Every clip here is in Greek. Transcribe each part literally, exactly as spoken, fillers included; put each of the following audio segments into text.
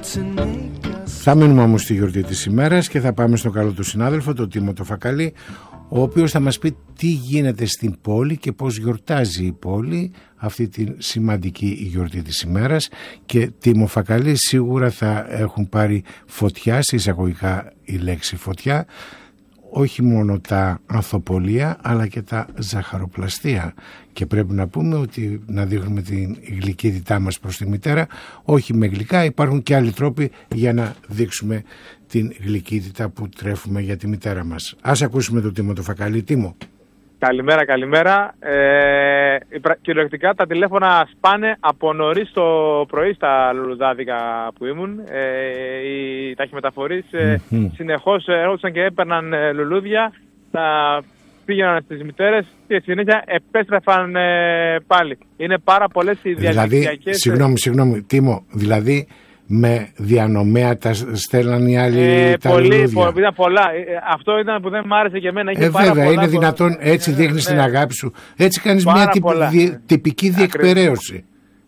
Θα μείνουμε όμως στη γιορτή της ημέρας και θα πάμε στον καλό του συνάδελφο, τον Τίμο το Φακαλή, ο οποίος θα μας πει τι γίνεται στην πόλη και πώς γιορτάζει η πόλη αυτή τη σημαντική γιορτή της ημέρας. Και Τίμο Φακαλή, σίγουρα θα έχουν πάρει φωτιά, σε εισαγωγικά η λέξη φωτιά, όχι μόνο τα ανθοπολία αλλά και τα ζαχαροπλαστεία, και πρέπει να πούμε ότι να δείχνουμε την γλυκύτητά μας προς τη μητέρα, όχι με γλυκά, υπάρχουν και άλλοι τρόποι για να δείξουμε την γλυκύτητα που τρέφουμε για τη μητέρα μας. Ας ακούσουμε τον Τίμο το Φακαλή. Τίμο. Καλημέρα, καλημέρα. Ε, κυριολεκτικά τα τηλέφωνα σπάνε από νωρίς το πρωί στα λουλουδάδικα που ήμουν. Ε, οι ταχυμεταφορείς ε, mm-hmm. συνεχώς έρχονταν και έπαιρναν ε, λουλούδια, τα πήγαιναν στις μητέρες και συνέχεια επέστρεφαν ε, πάλι. Είναι πάρα πολλές οι διαδικτυακές... Δηλαδή, συγγνώμη, συγγνώμη, Τίμο, δηλαδή... με διανομέα τα στέλναν οι άλλοι ε, τα πολύ, λουλούδια. Ήταν πολλά. Ε, αυτό ήταν που δεν μ' άρεσε και εμένα. Ε, πάρα βέβαια, πολλά, είναι δυνατόν, έτσι ναι, δείχνεις ναι. την αγάπη σου. Έτσι κάνεις πάρα μια τυπ, δι, τυπική διεκπαιρέωση.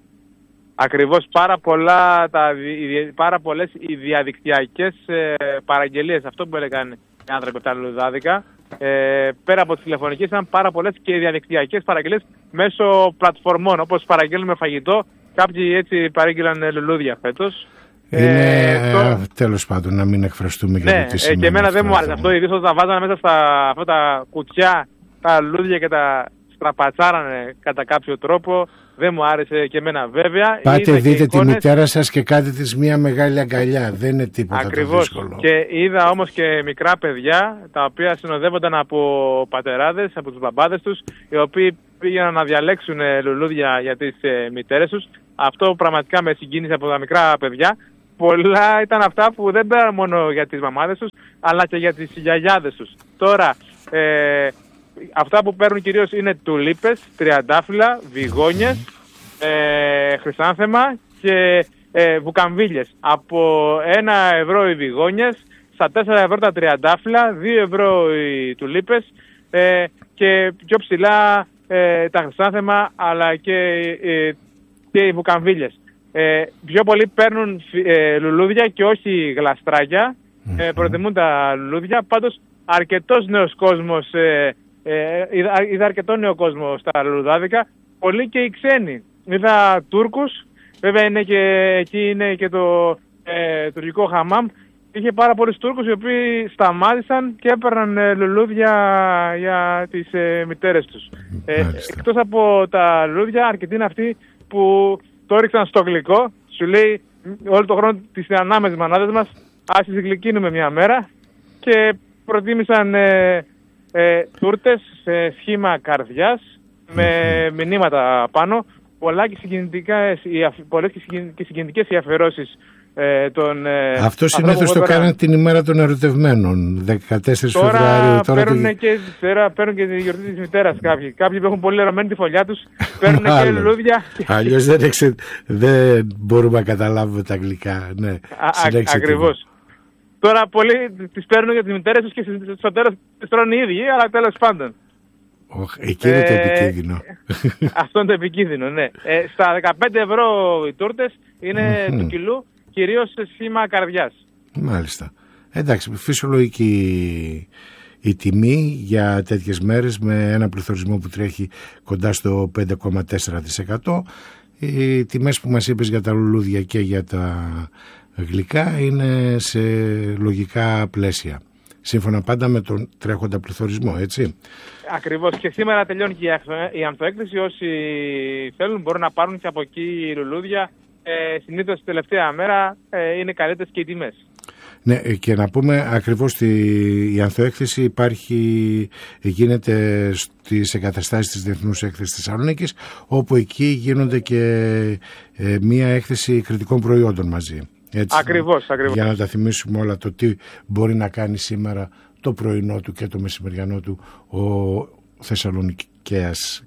Ακριβώς, πάρα, πολλά, τα, πάρα πολλές οι διαδικτυακές ε, παραγγελίες. Αυτό που έλεγαν οι άνθρωποι από τα λουλουδάδικα. Ε, πέρα από τις τηλεφωνικές ήταν πάρα πολλές και οι διαδικτυακές παραγγελίες μέσω πλατφορμών. Όπως παραγγέλνουμε φαγητό, κάποιοι έτσι παρήγγειλαν λουλούδια φέτος. Είναι ε, το... τέλος πάντων να μην εκφραστούμε για ναι, το τι σημαίνει. Και εμένα δεν μου άρεσε αυτό, ιδίως όταν τα βάζανε μέσα στα αυτά τα κουτιά, τα λουλούδια και τα στραπατσάρανε κατά κάποιο τρόπο. Δεν μου άρεσε και εμένα βέβαια. Πάτε είδα δείτε εικόνες... τη μητέρα σας και κάντε της μια μεγάλη αγκαλιά. Δεν είναι τίποτα Ακριβώς. το δύσκολο. Και είδα όμως και μικρά παιδιά τα οποία συνοδεύονταν από πατεράδες, από τους μπαμπάδες τους, οι οποίοι πήγαιναν να διαλέξουν λουλούδια για τις ε, μητέρες τους. Αυτό πραγματικά με συγκίνησε από τα μικρά παιδιά. Πολλά ήταν αυτά που δεν πέραν μόνο για τις μαμάδες τους, αλλά και για τις γιαγιάδες τους. Τώρα, ε, αυτά που παίρνουν κυρίως είναι τουλίπες, τριαντάφυλλα, βιγόνιες, ε, χρυσάνθεμα και ε, βουκαμβίλιες. Από ένα ευρώ οι βιγόνιες, στα τέσσερα ευρώ τα τριαντάφυλλα, δύο ευρώ οι τουλίπες ε, και πιο ψηλά ε, τα χρυσάνθεμα αλλά και, ε, και οι βουκαμβίλιες. Ε, πιο πολλοί παίρνουν ε, λουλούδια και όχι γλαστράκια, ε, προτιμούν τα λουλούδια. Πάντως αρκετός νέος κόσμος, ε, ε, είδα, είδα αρκετό νέο κόσμο στα λουλουδάδικα, πολλοί και οι ξένοι. Είδα Τούρκους, βέβαια είναι και, εκεί είναι και το ε, τουρκικό χαμάμ. Είχε πάρα πολλούς Τούρκους οι οποίοι σταμάτησαν και έπαιρναν ε, λουλούδια για τις ε, μητέρες τους. Ε, εκτός από τα λουλούδια, αρκετοί είναι αυτοί που το ρίξαν στο γλυκό. Σου λέει όλο τον χρόνο τις ανάμε τις μανάδες μας, ας τις γλυκύνουμε μια μέρα, και προτίμησαν ε, ε, τούρτες σε σχήμα καρδιάς με μηνύματα πάνω. Πολλά και συγκινητικές, πολλές και συγκινητικές οι αφιερώσεις ε, των... Ε, αυτό συνήθως το κάναν την ημέρα των ερωτευμένων, δεκατέσσερις Φεβρουαρίου. Τώρα παίρνουν και... και, τώρα παίρνουν και τη γιορτή της μητέρας κάποιοι. Κάποιοι που έχουν πολύ ερωμένη τη φωλιά τους παίρνουν και λουλούδια. Αλλιώς δεν, εξε... δεν μπορούμε να καταλάβουμε τα αγγλικά. Ναι, ακριβώς. Τώρα πολλοί τις παίρνουν για τις μητέρες τους και στο τέλος τις τρώνε οι ίδιοι, αλλά τέλος πάντων. Εκεί είναι το επικίνδυνο. Αυτό είναι το επικίνδυνο, ναι. Ε, στα δεκαπέντε ευρώ οι τούρτες είναι mm-hmm. του κιλού, κυρίως σε σχήμα καρδιάς. Μάλιστα. Εντάξει, φυσιολογική η τιμή για τέτοιες μέρες με ένα πληθωρισμό που τρέχει κοντά στο πέντε κόμμα τέσσερα τοις εκατό. Οι τιμές που μας είπες για τα λουλούδια και για τα γλυκά είναι σε λογικά πλαίσια. Σύμφωνα πάντα με τον τρέχοντα πληθωρισμό, έτσι. Ακριβώς. Και σήμερα τελειώνει και η ανθοέκκληση. Όσοι θέλουν μπορούν να πάρουν και από εκεί λουλούδια. Ε, συνήθως τελευταία μέρα ε, είναι καλύτερες και οι τιμές. Ναι, και να πούμε ακριβώς ότι η ανθοέκθεση υπάρχει, γίνεται στις εγκαταστάσεις της Διεθνούς Έκθεσης της Θεσσαλονίκης, όπου εκεί γίνονται και ε, μία έκθεση κριτικών προϊόντων μαζί. Έτσι, ακριβώς, ακριβώς. Για να τα θυμίσουμε όλα το τι μπορεί να κάνει σήμερα το πρωινό του και το μεσημεριανό του ο Θεσσαλονικέας.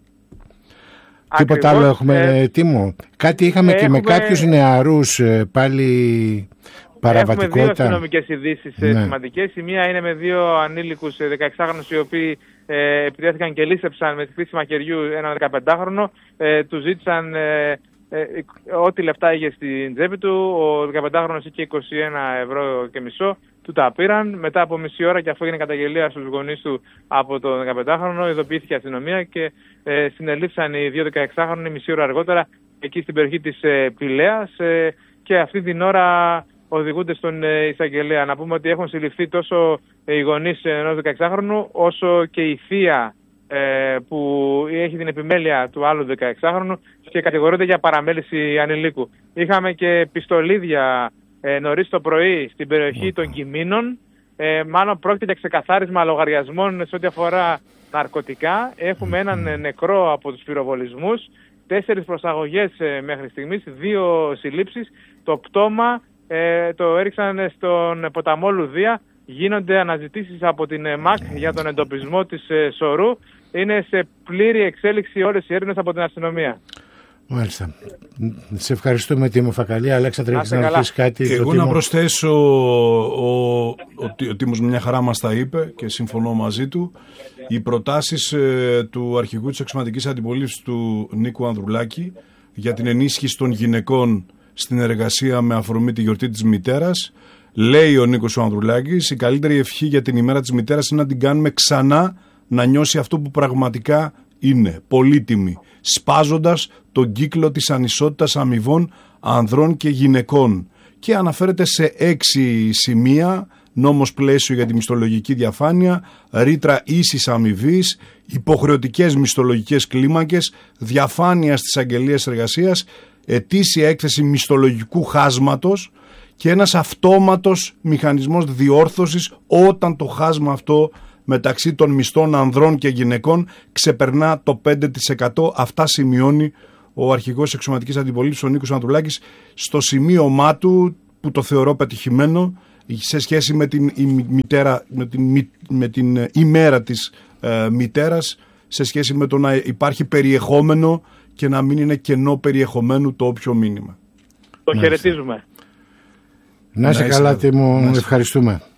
Τίποτα άλλο έχουμε, ε, Τίμο? Κάτι είχαμε έχουμε, και με κάποιους νεαρούς πάλι παραβατικότητα. Έχουμε δύο αστυνομικές ειδήσεις ναι. σημαντικές. Η μία είναι με δύο ανήλικους δεκαεξάχρονους οι οποίοι ε, επιτέθηκαν και λύσεψαν με τη χρήση μαχαιριού έναν δεκαπεντάχρονο. Ε, του ζήτησαν ε, ε, ό,τι λεφτά είχε στην τσέπη του, ο δεκαπεντάχρονος είχε είκοσι ένα ευρώ και μισό, του τα πήραν. Μετά από μισή ώρα, και αφού έγινε καταγγελία στους γονείς του από τον δεκαπεντάχρονο, ειδοποιήθηκε η αστυνομία και ε, συνελήφθησαν οι δύο δεκαεξάχρονοι μισή ώρα αργότερα εκεί στην περιοχή της ε, Πηλαίας ε, και αυτή την ώρα οδηγούνται στον ε, εισαγγελέα. Να πούμε ότι έχουν συλληφθεί τόσο ε, οι γονείς ενός δεκαεξάχρονου όσο και η θεία ε, που έχει την επιμέλεια του άλλου δεκαεξάχρονου και κατηγορούνται για παραμέληση ανηλίκου. Είχαμε και πιστολίδια ε, νωρίς το πρωί στην περιοχή των Κιμήνων. Ε, μάλλον πρόκειται για ξεκαθάρισμα λογαριασμών σε ό,τι αφορά ναρκωτικά. Έχουμε έναν νεκρό από τους πυροβολισμούς, τέσσερις προσαγωγές ε, μέχρι στιγμής, δύο συλλήψεις. Το πτώμα ε, το έριξαν στον ποταμό Λουδία. Γίνονται αναζητήσεις από την ΜΑΚ για τον εντοπισμό της ε, σωρού. Είναι σε πλήρη εξέλιξη όλες οι έρευνες από την αστυνομία. Μάλιστα. Σε ευχαριστούμε, Τίμο Φακαλή. Αλέξανδρε, έχεις να ρωτήσεις κάτι? Και εγώ Τίμο... να προσθέσω, ο, ο, ο Τίμος μια χαρά μας τα είπε και συμφωνώ μαζί του. Οι προτάσεις ε, του αρχηγού της αξιωματικής αντιπολίτευσης του Νίκου Ανδρουλάκη για την ενίσχυση των γυναικών στην εργασία με αφορμή τη γιορτή της μητέρας, λέει ο Νίκος ο Ανδρουλάκης, η καλύτερη ευχή για την ημέρα της μητέρας είναι να την κάνουμε ξανά να νιώσει αυτό που πραγματικά είναι, πολύτιμη, σπάζοντας τον κύκλο της ανισότητας αμοιβών ανδρών και γυναικών. Και αναφέρεται σε έξι σημεία: νόμος πλαίσιο για τη μισθολογική διαφάνεια, ρήτρα ίσης αμοιβής, υποχρεωτικές μισθολογικές κλίμακες, διαφάνεια στις αγγελίες εργασίας, ετήσια έκθεση μισθολογικού χάσματος και ένας αυτόματος μηχανισμός διόρθωσης όταν το χάσμα αυτό μεταξύ των μισθών ανδρών και γυναικών ξεπερνά το πέντε τοις εκατό. Αυτά σημειώνει ο αρχηγός εξωματικής αντιπολίτευσης, ο Νίκος Ανδρουλάκης, στο σημείωμά του, που το θεωρώ πετυχημένο, σε σχέση με την, μητέρα, με την, με την ημέρα της ε, μητέρας, σε σχέση με το να υπάρχει περιεχόμενο και να μην είναι κενό περιεχομένου το όποιο μήνυμα. Το χαιρετίζουμε. Να είσαι καλά, Τίμο, ευχαριστούμε.